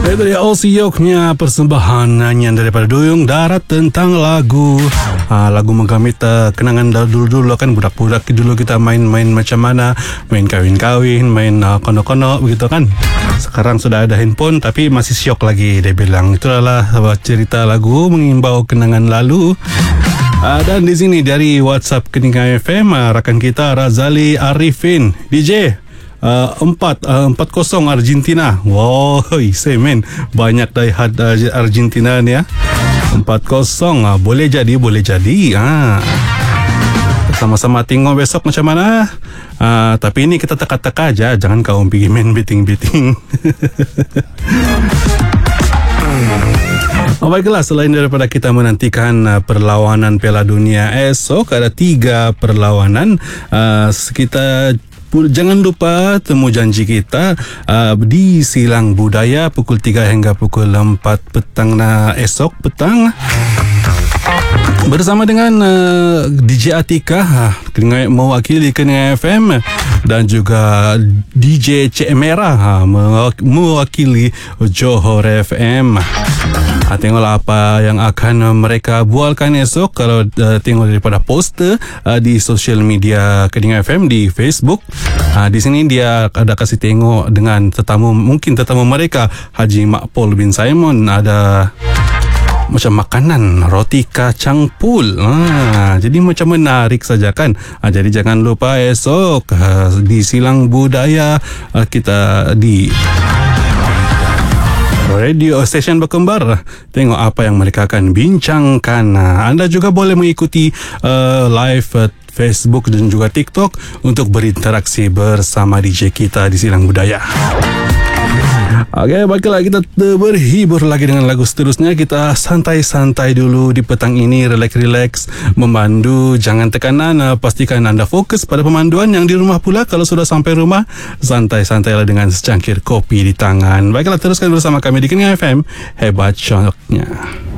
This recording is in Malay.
Itu dia Osioknya persembahan nyanyian daripada Duyung Darat tentang lagu lagu menggamit kenangan dulu-dulu kan, budak-budak dulu kita main-main macam mana, main kawin-kawin, main kono-kono begitu kan. Sekarang sudah ada handphone tapi masih syok lagi dia bilang. Itu adalah cerita lagu mengimbau kenangan lalu. Dan di sini dari WhatsApp Keningan FM rakan kita Razali Arifin DJ 4-0 Argentina. Wow, semen banyak diehard Argentina ni ya. 4-0 boleh jadi. Sama-sama tengok besok macam mana. Tapi ini kita teka-teka aja, jangan kau pergi main betting. Baiklah, selain daripada kita menantikan perlawanan Piala Dunia esok, ada 3 perlawanan. Kita jangan lupa temu janji kita di Silang Budaya pukul 3 hingga pukul 4 petang esok petang bersama dengan DJ Atika mewakili Keningan FM dan juga DJ Cik Merah mewakili Johor FM. Tengoklah apa yang akan mereka bualkan esok. Kalau tengok daripada poster di social media Keningan FM di Facebook, di sini dia ada kasih tengok dengan tetamu mereka Haji Makpol bin Simon. Ada macam makanan roti kacang pul. Jadi macam menarik saja kan. Jadi jangan lupa esok di Silang Budaya kita di radio station berkembar. Tengok apa yang mereka akan bincangkan. Anda juga boleh mengikuti live Facebook dan juga TikTok untuk berinteraksi bersama DJ kita di Silang Budaya. Okey, baiklah, kita berhibur lagi dengan lagu seterusnya. Kita santai-santai dulu di petang ini, relax memandu, jangan tekanan. Pastikan anda fokus pada pemanduan. Yang di rumah pula, kalau sudah sampai rumah, santai-santailah dengan secangkir kopi di tangan. Baiklah, teruskan bersama kami di Keningan FM. Hebat syoknya.